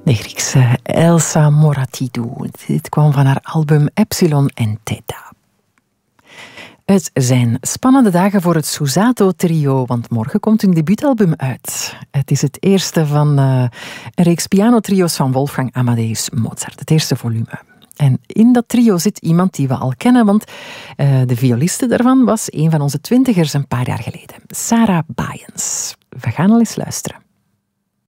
De Griekse Elsa Moratidou. Dit kwam van haar album Epsilon en Theta. Het zijn spannende dagen voor het Susato-trio, want morgen komt hun debuutalbum uit. Het is het eerste van een reeks pianotrio's van Wolfgang Amadeus Mozart, het eerste volume. En in dat trio zit iemand die we al kennen, want de violiste daarvan was een van onze twintigers een paar jaar geleden. Sarah Baeyens. We gaan al eens luisteren.